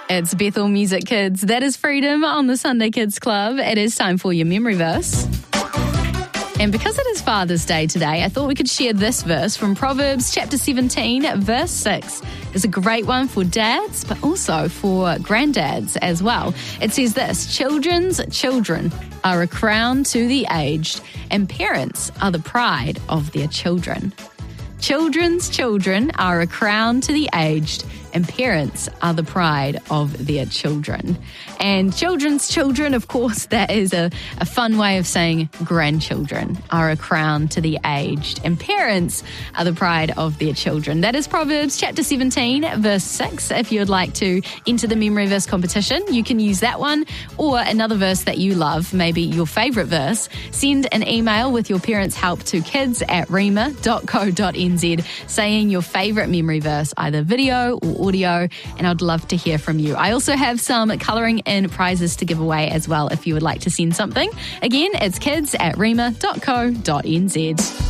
It's Bethel Music Kids. That is Freedom on the Sunday Kids Club. It is time for your memory verse. And because it is Father's Day today, I thought we could share this verse from Proverbs chapter 17, verse 6. It's a great one for dads, but also for granddads as well. It says this: children's children are a crown to the aged, and parents are the pride of their children. Children's children are a crown to the aged, and parents are the pride of their children. And children's children, of course, that is a fun way of saying grandchildren are a crown to the aged, and parents are the pride of their children. That is Proverbs chapter 17, verse 6. If you would like to enter the memory verse competition, you can use that one or another verse that you love, maybe your favourite verse. Send an email with your parents' help to kids@rhema.co.nz saying your favourite memory verse, either video or audio, and I'd love to hear from you. I also have some colouring in prizes to give away as well if you would like to send something. Again, it's kids@rhema.co.nz.